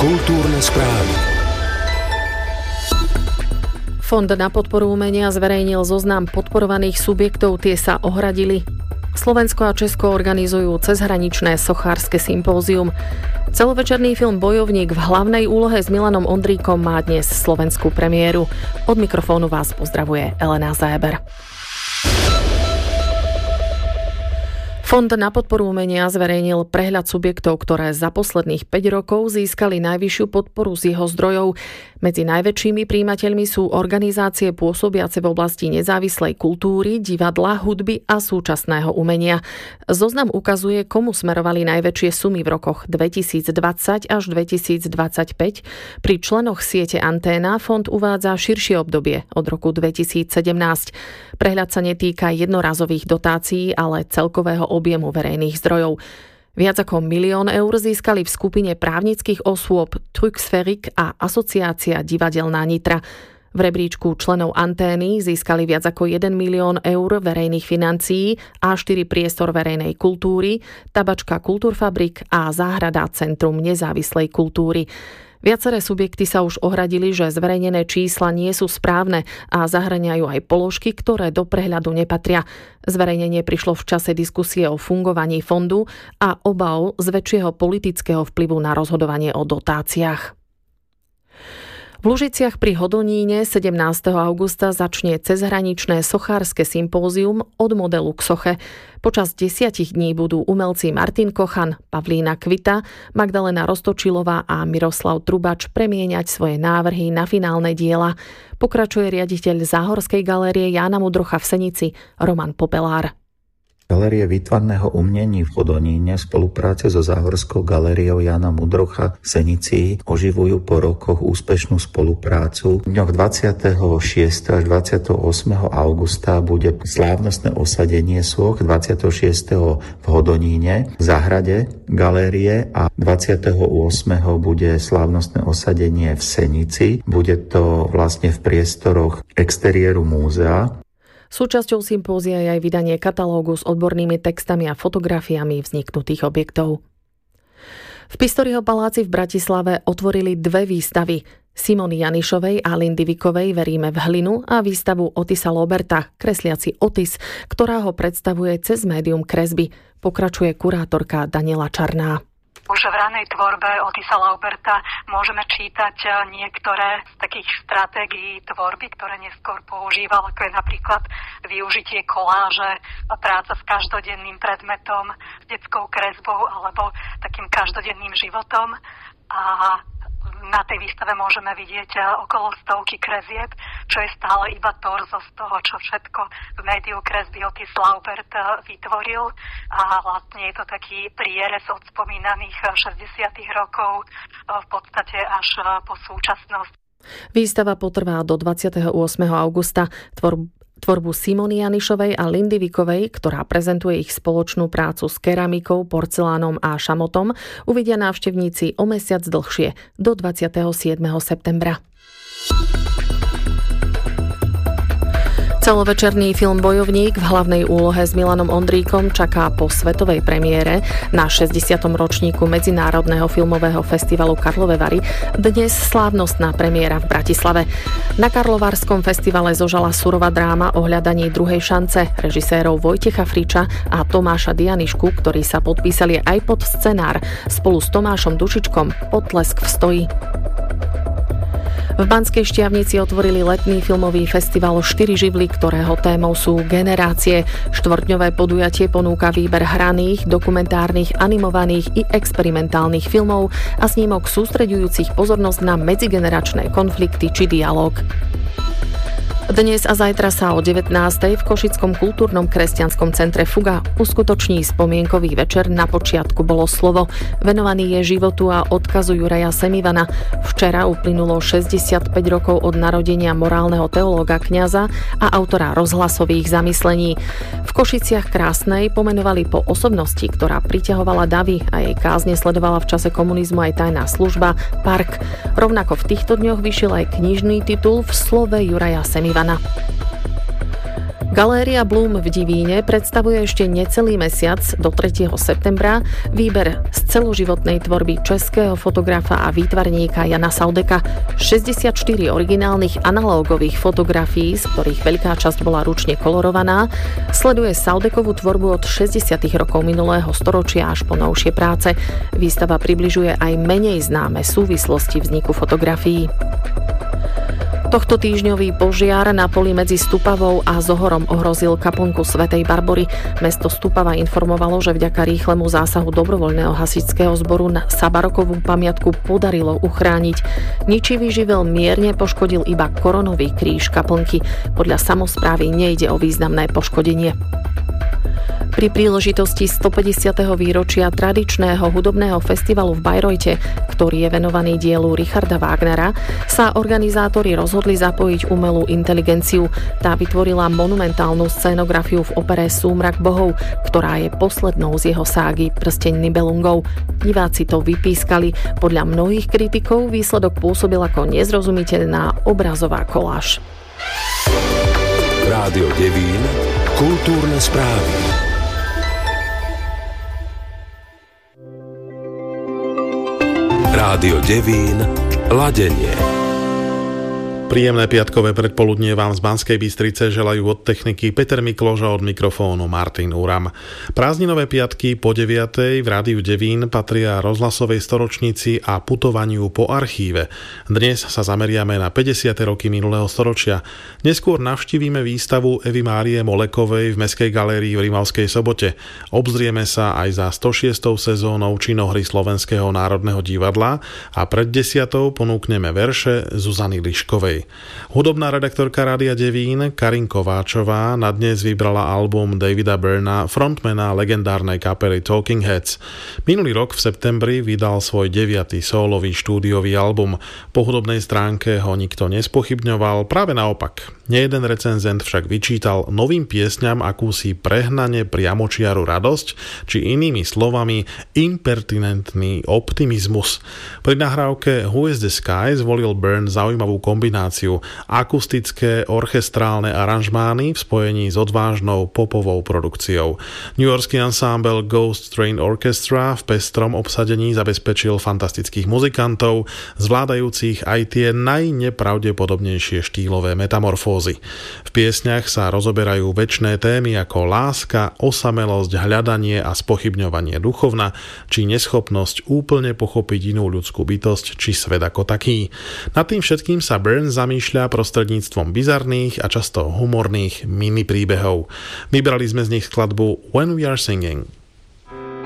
Kultúrne správy. Fond na podporu umenia zverejnil zoznam podporovaných subjektov, tie sa ohradili. Slovensko a Česko organizujú cezhraničné sochárske sympózium. Celovečerný film Bojovník v hlavnej úlohe s Milanom Ondríkom má dnes slovenskú premiéru. Od mikrofónu vás pozdravuje Elena Záber. Fond na podporu umenia zverejnil prehľad subjektov, ktoré za posledných 5 rokov získali najvyššiu podporu z jeho zdrojov. Medzi najväčšími príjimateľmi sú organizácie pôsobiace v oblasti nezávislej kultúry, divadla, hudby a súčasného umenia. Zoznam ukazuje, komu smerovali najväčšie sumy v rokoch 2020 až 2025. Pri členoch siete Anténa fond uvádza širšie obdobie od roku 2017. Prehľad sa netýka jednorazových dotácií, ale celkového objemu verejných zdrojov. Viac ako 1 000 000 eur získali v skupine právnických osôb Truxferik a Asociácia divadelná Nitra. V rebríčku členov Antény získali viac ako 1 000 000 eur verejných financií, A4 priestor verejnej kultúry, Tabačka Kultúrfabrik a Záhrada Centrum nezávislej kultúry. Viaceré subjekty sa už ohradili, že zverejnené čísla nie sú správne a zahŕňajú aj položky, ktoré do prehľadu nepatria. Zverejnenie prišlo v čase diskusie o fungovaní fondu a obav z väčšieho politického vplyvu na rozhodovanie o dotáciách. V Lužiciach pri Hodoníne 17. augusta začne cezhraničné sochárske sympózium Od modelu k soche. Počas 10 dní budú umelci Martin Kochan, Pavlína Kvita, Magdalena Roztočilová a Miroslav Trubač premieňať svoje návrhy na finálne diela. Pokračuje riaditeľ Záhorskej galérie Jána Mudrocha v Senici, Roman Popelár. Galérie výtvarného umení v Hodoníne v spolupráce so Záhorskou galériou Jána Mudrocha v Senici oživujú po rokoch úspešnú spoluprácu. V dňoch 26. až 28. augusta bude slávnostné osadenie sôch, 26. v Hodoníne v záhrade galérie a 28. bude slávnostné osadenie v Senici. Bude to vlastne v priestoroch exteriéru múzea. Súčasťou sympózia je aj vydanie katalógu s odbornými textami a fotografiami vzniknutých objektov. V Pistoriho paláci v Bratislave otvorili 2 výstavy. Simony Janišovej a Lindy Vikovej Veríme v hlinu a výstavu Otisa Loberta, kresliaci Otis, ktorá ho predstavuje cez médium kresby. Pokračuje kurátorka Daniela Čarná. Už v ranej tvorbe Otisa Lauberta môžeme čítať niektoré z takých stratégií tvorby, ktoré neskôr používal, ako je napríklad využitie koláže, práca s každodenným predmetom, s detskou kresbou alebo takým každodenným životom. A na tej výstave môžeme vidieť okolo 100 kresieb, čo je stále iba torzo z toho, čo všetko v médiu kresby Otis Laubert vytvoril. A vlastne je to taký prierez od spomínaných 60. rokov v podstate až po súčasnosť. Výstava potrvá do 28. augusta. Tvorbu Simony Janišovej a Lindy Vikovej, ktorá prezentuje ich spoločnú prácu s keramikou, porcelánom a šamotom, uvidia návštevníci o mesiac dlhšie, do 27. septembra. Celovečerný film Bojovník v hlavnej úlohe s Milanom Ondríkom čaká po svetovej premiére na 60. ročníku Medzinárodného filmového festivalu Karlove Vary dnes slávnostná premiéra v Bratislave. Na Karlovarskom festivale zožala surová dráma o hľadaní druhej šance režisérov Vojtecha Friča a Tomáša Dianišku, ktorí sa podpísali aj pod scenár spolu s Tomášom Dušičkom Potlesk v stoji. V Banskej Štiavnici otvorili letný filmový festival 4 živly, ktorého témou sú generácie. 4-dňové podujatie ponúka výber hraných, dokumentárnych, animovaných i experimentálnych filmov a snímok sústreďujúcich pozornosť na medzigeneračné konflikty či dialóg. Dnes a zajtra sa o 19. v Košickom kultúrnom kresťanskom centre Fuga uskutoční spomienkový večer Na počiatku bolo slovo. Venovaný je životu a odkazu Juraja Semivana. Včera uplynulo 65 rokov od narodenia morálneho teológa, kňaza a autora rozhlasových zamyslení. V Košiciach Krásnej pomenovali po osobnosti, ktorá priťahovala davy a jej kázne sledovala v čase komunizmu aj tajná služba, Park. Rovnako v týchto dňoch vyšiel aj knižný titul V slove Juraja Semivana. Galéria Bloom v Divíne predstavuje ešte necelý mesiac do 3. septembra výber z celoživotnej tvorby českého fotografa a výtvarníka Jana Saudeka. 64 originálnych analógových fotografií, z ktorých veľká časť bola ručne kolorovaná, sleduje Saudekovú tvorbu od 60. rokov minulého storočia až po novšie práce. Výstava približuje aj menej známe súvislosti vzniku fotografií. Tohto týždňový požiar na poli medzi Stupavou a Zohorom ohrozil kaplnku Svätej Barbory. Mesto Stupava informovalo, že vďaka rýchlemu zásahu dobrovoľného hasičského zboru sa barokovú pamiatku podarilo uchrániť. Ničivý živel mierne poškodil iba koronový kríž kaplnky. Podľa samosprávy nejde o významné poškodenie. Pri príležitosti 150. výročia tradičného hudobného festivalu v Bayreuth, ktorý je venovaný dielu Richarda Wagnera, sa organizátori rozhodli zapojiť umelú inteligenciu. Tá vytvorila monumentálnu scénografiu v opere Súmrak bohov, ktorá je poslednou z jeho ságy Prsteň Nibelungov. Diváci to vypískali. Podľa mnohých kritikov výsledok pôsobil ako nezrozumiteľná obrazová koláž. Rádio Devín, kultúrne správy. Rádio Devín, ladenie. Príjemné piatkové predpoludnie vám z Banskej Bystrice želajú od techniky Peter Mikloža, od mikrofónu Martin Uram. Prázdninové piatky po 9:00 v Rádiu Devín patria rozhlasovej storočnici a putovaniu po archíve. Dnes sa zameriame na 50. roky minulého storočia. Neskôr navštívime výstavu Evy Márie Molekovej v Mestskej galérii v Rimavskej Sobote. Obzrieme sa aj za 106. sezónou činohry Slovenského národného divadla a pred 10:00 ponúkneme verše Zuzany Liškovej. Hudobná redaktorka Rádia Devín Karin Kováčová na dnes vybrala album Davida Byrna, frontmana legendárnej kapely Talking Heads. Minulý rok v septembri vydal svoj 9. sólový štúdiový album. Po hudobnej stránke ho nikto nespochybňoval, práve naopak. Nejeden recenzent však vyčítal novým piesňam akúsi prehnane priamočiaru radosť, či inými slovami impertinentný optimizmus. Pri nahrávke Who is the Sky zvolil Byrne zaujímavú kombináciu akustické orchestrálne aranžmány v spojení s odvážnou popovou produkciou. Newyorský ensemble Ghost Train Orchestra v pestrom obsadení zabezpečil fantastických muzikantov, zvládajúcich aj tie najnepravdepodobnejšie štýlové metamorfózy. V piesňach sa rozoberajú večné témy ako láska, osamelosť, hľadanie a spochybňovanie duchovna, či neschopnosť úplne pochopiť inú ľudskú bytosť, či svet ako taký. Nad tým všetkým sa Byrne zamýšľa prostredníctvom bizarných a často humorných mini príbehov. Vybrali sme z nich skladbu When We Are Singing.